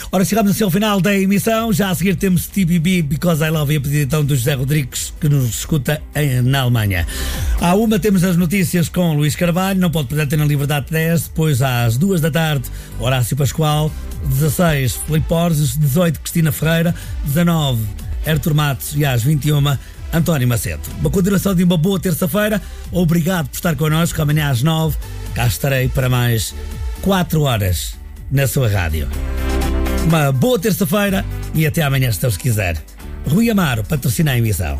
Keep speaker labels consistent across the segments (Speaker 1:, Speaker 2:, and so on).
Speaker 1: Ora, chegamos assim ao final da emissão. Já a seguir temos TBB Because I Love You, a pedido então do José Rodrigues, que nos escuta na Alemanha. À 1 temos as notícias com Luís Carvalho, não pode perder na Liberdade 10. Depois às 2 da tarde, Horácio Pascoal. 16, Filipe Borges. 18, Cristina Ferreira. 19, Artur Matos. E às 21, António Macedo. Uma continuação de uma boa terça-feira. Obrigado por estar connosco. Amanhã às 9 cá estarei para mais 4 horas na sua rádio. Uma boa terça-feira e até amanhã, se Deus quiser. Rui Amaro patrocina a emissão.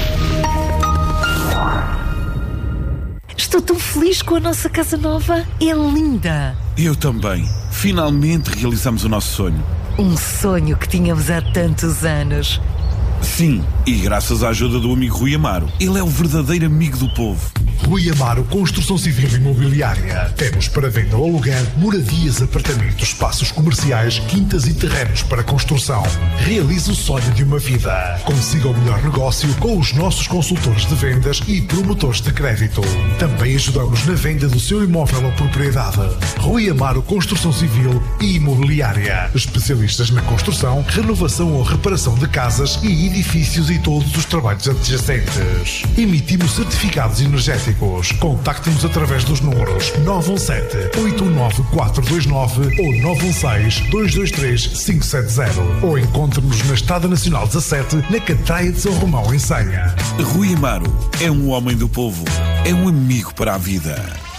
Speaker 2: Estou tão feliz com a nossa casa nova. É linda.
Speaker 3: Eu também. Finalmente realizamos o nosso sonho.
Speaker 2: Um sonho que tínhamos há tantos anos.
Speaker 3: Sim, e graças à ajuda do amigo Rui Amaro. Ele é o verdadeiro amigo do povo.
Speaker 4: Rui Amaro Construção Civil e Imobiliária. Temos para venda ou aluguer moradias, apartamentos, espaços comerciais, quintas e terrenos para construção. Realize o sonho de uma vida. Consiga o melhor negócio com os nossos consultores de vendas e promotores de crédito. Também ajudamos na venda do seu imóvel ou propriedade. Rui Amaro Construção Civil e Imobiliária. Especialistas na construção, renovação ou reparação de casas e edifícios e todos os trabalhos adjacentes. Emitimos certificados energéticos. Contacte-nos através dos números 917-819-429 ou 916-223-570 ou encontre-nos na Estrada Nacional 17, na Catraia de São Romão, em Senha.
Speaker 3: Rui Amaro é um homem do povo, é um amigo para a vida.